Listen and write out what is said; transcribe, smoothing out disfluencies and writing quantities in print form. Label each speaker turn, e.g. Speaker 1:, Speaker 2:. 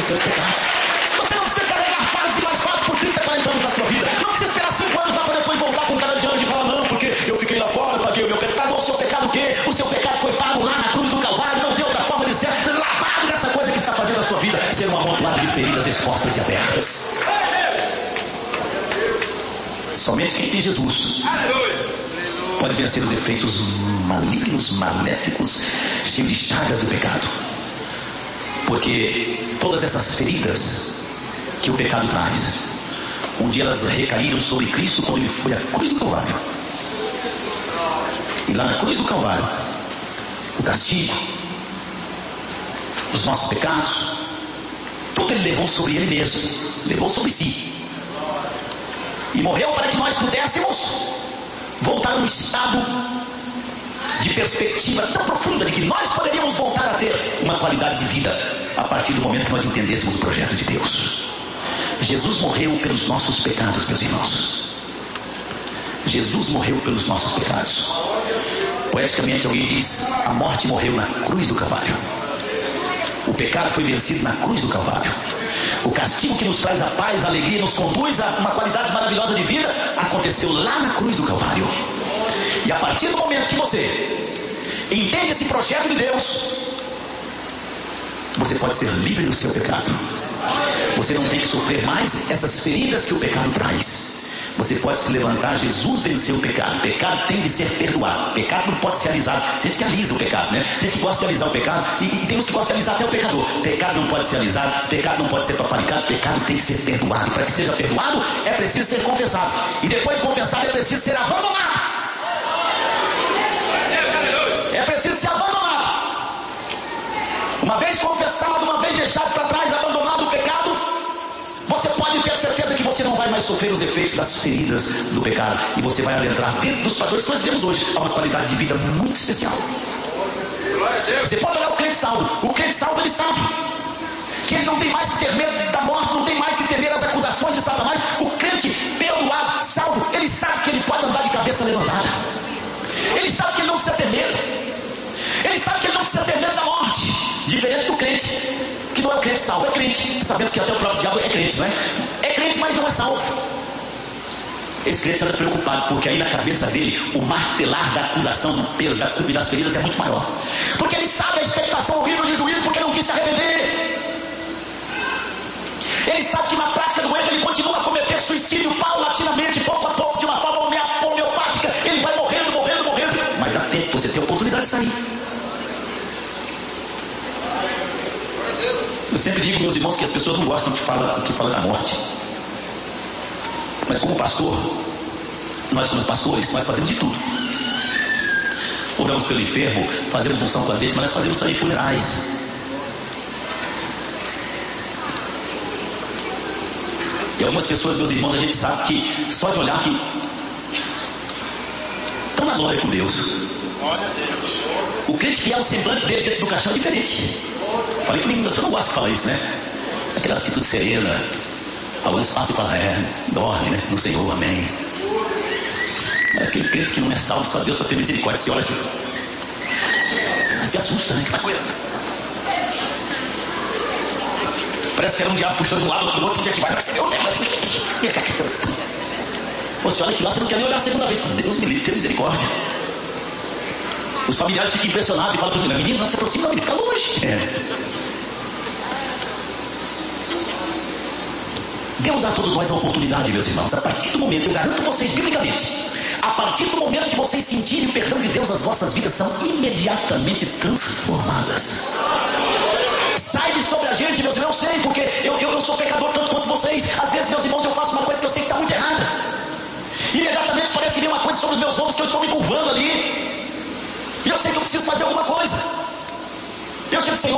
Speaker 1: dos seus pecados. Você não precisa carregar fardos e mais fardos por 30, 40 anos na sua vida. Não precisa esperar 5 anos lá para depois voltar com cara de anjo e falar, não, porque eu fiquei lá fora, paguei o meu pecado. O seu pecado o quê? O seu pecado foi pago lá na cruz do Calvário. Não tem outra forma de ser lavado dessa coisa que está fazendo a sua vida ser um amontoado de feridas expostas e abertas. Somente quem tem Jesus pode vencer os efeitos malignos, maléficos, cheios de chagas do pecado. Porque todas essas feridas que o pecado traz, um dia elas recaíram sobre Cristo quando ele foi à cruz do Calvário. E lá na cruz do Calvário, o castigo, os nossos pecados, tudo ele levou sobre ele mesmo, levou sobre si. E morreu para que nós pudéssemos voltar a um estado de perspectiva tão profunda de que nós poderíamos voltar a ter uma qualidade de vida a partir do momento que nós entendêssemos o projeto de Deus. Jesus morreu pelos nossos pecados, meus irmãos. Jesus morreu pelos nossos pecados. Poeticamente alguém diz, a morte morreu na cruz do Calvário. O pecado foi vencido na cruz do Calvário. O castigo que nos traz a paz, a alegria, nos conduz a uma qualidade maravilhosa de vida, aconteceu lá na cruz do Calvário. E a partir do momento que você entende esse projeto de Deus, você pode ser livre do seu pecado. Você não tem que sofrer mais essas feridas que o pecado traz. Você pode se levantar. Jesus venceu o pecado. O pecado tem de ser perdoado. O pecado não pode ser alisado. Tem gente que alisa o pecado, né? Tem gente que gosta de alisar o pecado. E tem uns que gostam de alisar até o pecador. O pecado não pode ser alisado. O pecado não pode ser paparicado. O pecado tem que ser perdoado. E para que seja perdoado, é preciso ser confessado. E depois de confessado, é preciso ser abandonado. É preciso ser abandonado. Uma vez confessado, uma vez deixado para trás, abandonado o pecado, você pode ter certeza que você não vai mais sofrer os efeitos das feridas do pecado. E você vai adentrar dentro dos fatores que nós temos hoje a uma qualidade de vida muito especial. Você pode olhar o crente salvo. O crente salvo, ele sabe que ele não tem mais que ter medo da morte, não tem mais que temer as acusações de Satanás. O crente perdoado, salvo, ele sabe que ele pode andar de cabeça levantada. Ele sabe que ele não precisa ter medo. Ele sabe que ele não precisa ter medo da morte. Diferente do crente, que não é o crente salvo, é crente, sabendo que até o próprio diabo é crente, não é? É crente, mas não é salvo. Esse crente anda preocupado, porque aí na cabeça dele o martelar da acusação, do peso, da culpa e das feridas é muito maior. Porque ele sabe a expectação horrível de juízo, porque não quis se arrepender. Ele sabe que na prática do erro ele continua a cometer suicídio paulatinamente, pouco a pouco, de uma forma homeopática. Ele vai morrendo. Mas dá tempo, você tem a oportunidade de sair. Eu sempre digo, meus irmãos, que as pessoas não gostam que fala da morte. Mas como pastor, nós somos pastores, nós fazemos de tudo. Oramos pelo enfermo, fazemos unção com azeite, mas nós fazemos também funerais. E algumas pessoas, meus irmãos, a gente sabe que só de olhar que estão na glória com Deus. O crente fiel, o semblante dele dentro do caixão é diferente. Falei que você não gosta de falar isso, né? Aquela atitude serena. Alguns passam e falam, dorme, né? No Senhor, amém. Mas aquele crente que não é salvo, só Deus para ter misericórdia. Você olha assim, se assusta, né? Que coisa. Parece que era um diabo puxando de um lado do outro, dia que vai para Senhor, lembra? Você olha que lá, você não quer nem olhar a segunda vez. Deus me livre, tem misericórdia. Os familiares ficam impressionados e falam para os meninos, não se aproxima, não, fica longe. Deus dá a todos nós a oportunidade, meus irmãos. A partir do momento, eu garanto vocês biblicamente, a partir do momento que vocês sentirem o perdão de Deus, as vossas vidas são imediatamente transformadas. Sai de sobre a gente, meus irmãos, eu sei, porque eu sou pecador tanto quanto vocês. Às vezes, meus irmãos, eu faço uma coisa que eu sei que está muito errada. Imediatamente parece que vem uma coisa sobre os meus ombros que eu estou me curvando ali. E eu sei que eu preciso fazer alguma coisa. Eu chego, Senhor,